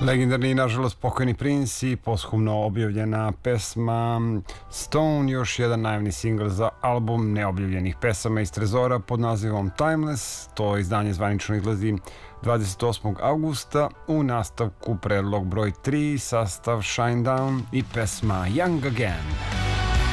Legendarni i nažalost pokojni Prince i posthumno objavljena pesma Stone, još jedan najavni singl za album neobjavljenih pesama iz Trezora pod nazivom Timeless. To izdanje zvanično izlazi 28. augusta. U nastavku predlog broj 3, sastav Shinedown i pesma Young Again.